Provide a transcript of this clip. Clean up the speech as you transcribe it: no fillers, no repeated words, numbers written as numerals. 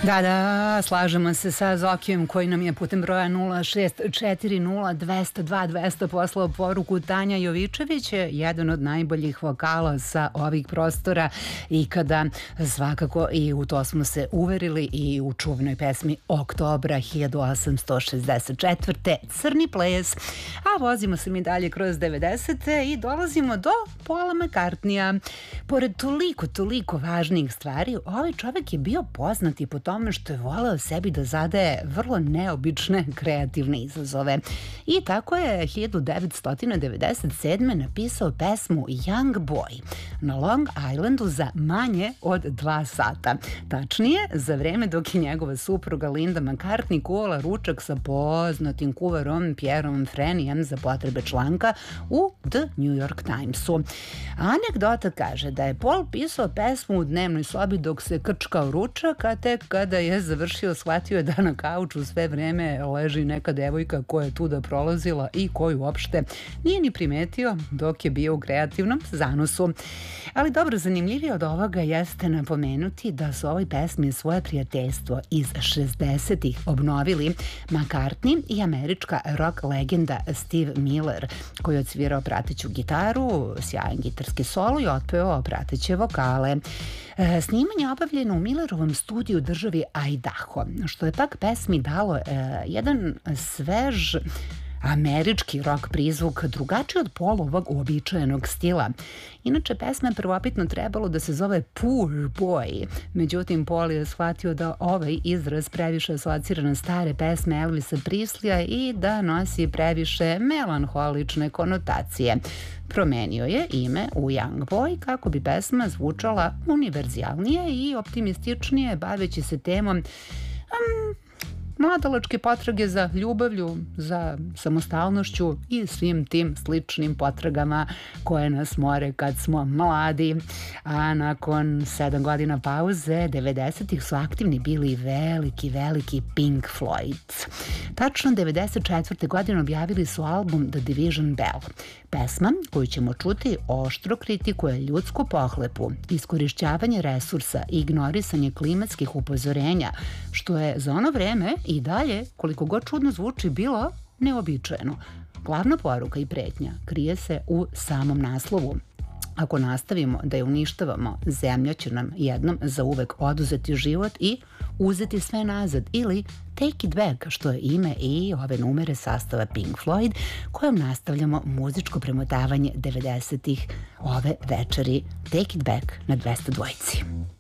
Da, slažemo se sa Zokijem koji nam je putem broja 0640-202-200 poslao poruku. Tanja Jovičević je jedan od najboljih vokala sa ovih prostora ikada, svakako, i u to smo se uverili i u čuvenoj pesmi Oktobra 1864. Crni ples. A vozimo se mi dalje kroz 90. i dolazimo do Paula McCartneya. Pored toliko važnijih stvari, ovaj čovek je bio poznat i po tome što je voleo sebi da zadaje vrlo neobične kreativne izazove. I tako je 1997. napisao pesmu Young Boy na Long Islandu za manje od 2 sata. Tačnije, za vreme dok je njegova supruga Linda McCartney kuvala ručak sa poznatim kuvarom Pierreom Frenijem za potrebe članka u The New York Timesu. Anegdota kaže da je Paul pisao pesmu u dnevnoj sobi dok se krčkao ručak, a tek kada je završio shvatio je da na kauču sve vreme leži neka devojka koja je tuda prolazila i koju uopšte nije ni primetio dok je bio u kreativnom zanosu. Ali dobro, zanimljivije od ovoga jeste napomenuti da su ovoj pesmi svoje prijateljstvo iz 60-ih obnovili McCartney i američka rock legenda Steve Miller, koji je odsvirao prateću gitaru, sjajan gitarski solo i otpevao prateće vokale. Snimanje je obavljeno u Millerovom studiju u državi Idaho, što je pak pesmi dalo jedan svež američki rock prizvuk, drugačiji od Paulovog uobičajenog stila. Inače, pesma je prvopitno trebalo da se zove Poor Boy, međutim Paul je shvatio da ovaj izraz previše asocira na stare pesme Elvisa Presleya i da nosi previše melanholične konotacije. Promenio je ime u Young Boy kako bi pesma zvučala univerzalnije i optimističnije, baveći se temom mladalačke potrage za ljubavlju, za samostalnošću i svim tim sličnim potragama koje nas more kad smo mladi. A nakon 7 godina pauze, 90-ih su aktivni bili veliki Pink Floyd. Tačno 94. godine objavili su album The Division Bell. Pesma koju ćemo čuti oštro kritikuje ljudsku pohlepu, iskorišćavanje resursa i ignorisanje klimatskih upozorenja, što je za ono vreme i dalje, koliko god čudno zvuči, bilo neobičajeno. Glavna poruka i pretnja krije se u samom naslovu. Ako nastavimo da je uništavamo, zemlja će nam jednom zauvek oduzeti život i uzeti sve nazad, ili Take It Back, što je ime i ove numere sastava Pink Floyd, kojom nastavljamo muzičko premotavanje 90-ih ove večeri. Take It Back na 202.